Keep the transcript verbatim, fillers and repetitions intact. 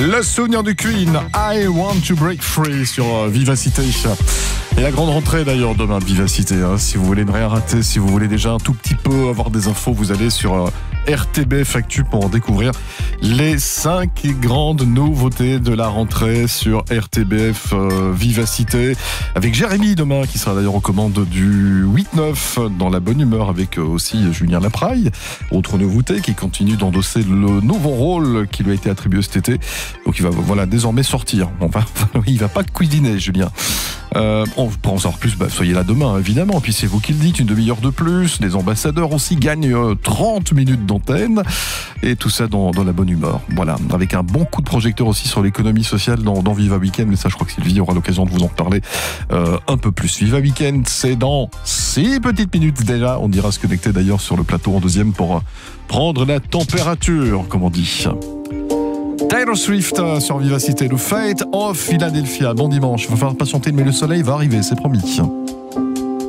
Le souvenir du Queen, I Want to Break Free sur euh, Vivacité. Et la grande rentrée d'ailleurs demain de Vivacité. Hein. Si vous voulez ne rien rater, si vous voulez déjà un tout petit peu avoir des infos, vous allez sur euh, R T B F Actu pour en découvrir les cinq grandes nouveautés de la rentrée sur R T B F euh, Vivacité. Avec Jérémy demain qui sera d'ailleurs aux commandes du huit neuf dans la bonne humeur avec euh, aussi Julien Lapraille, autre nouveauté qui continue d'endosser le nouveau rôle qui lui a été attribué cet été. Donc il va voilà désormais sortir. Bon, enfin, il va pas cuisiner Julien. Euh, on pour en savoir plus, bah, soyez là demain évidemment. Puis c'est vous qui le dites, une demi-heure de plus. Les ambassadeurs aussi gagnent euh, trente minutes d'antenne et tout ça dans, dans la bonne humeur. Voilà, avec un bon coup de projecteur aussi sur l'économie sociale dans, dans Viva Weekend. Mais ça, je crois que Sylvie aura l'occasion de vous en reparler euh, un peu plus. Viva Weekend, c'est dans six petites minutes déjà. On ira se connecter d'ailleurs sur le plateau en deuxième pour euh, prendre la température, comme on dit. Taylor Swift euh, sur Vivacité, le Fate of Philadelphia. Bon dimanche, il va falloir patienter, mais le soleil va arriver, c'est promis.